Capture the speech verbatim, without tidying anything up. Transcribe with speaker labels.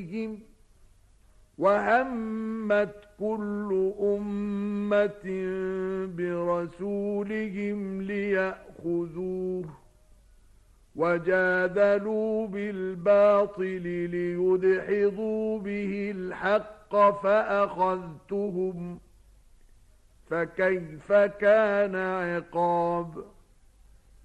Speaker 1: وهمت كل أمة برسولهم ليأخذوه وجادلوا بالباطل ليدحضوا به الحق فأخذتهم فكيف كان عقاب